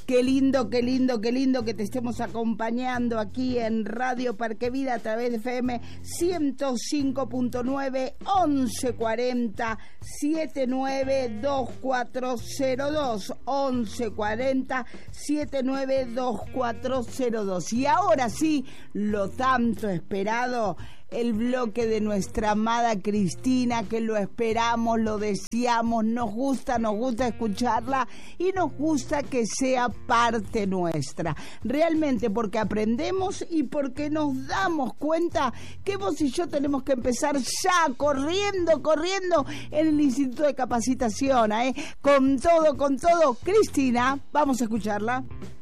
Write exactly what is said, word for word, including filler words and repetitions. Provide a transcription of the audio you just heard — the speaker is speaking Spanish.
Qué lindo, qué lindo, qué lindo que te estemos acompañando aquí en Radio Parque Vida a través de F M ciento cinco punto nueve, once cuarenta, setenta y nueve, veinticuatro cero dos, once cuarenta, setenta y nueve, veinticuatro cero dos. Y ahora sí, lo tanto esperado, el bloque de nuestra amada Cristina, que lo esperamos, lo deseamos, nos gusta, nos gusta escucharla y nos gusta que sea parte nuestra. Realmente porque aprendemos y porque nos damos cuenta que vos y yo tenemos que empezar ya, corriendo, corriendo en el Instituto de Capacitación, ¿eh? Con todo, con todo. Cristina, vamos a escucharla.